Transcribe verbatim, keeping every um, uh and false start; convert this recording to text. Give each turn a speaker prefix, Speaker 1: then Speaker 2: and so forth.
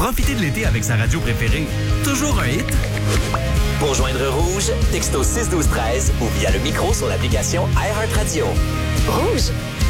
Speaker 1: Profitez de l'été avec sa radio préférée. Toujours un hit.
Speaker 2: Pour joindre Rouge, texto six douze treize ou via le micro sur l'application iHeartRadio.
Speaker 3: Rouge,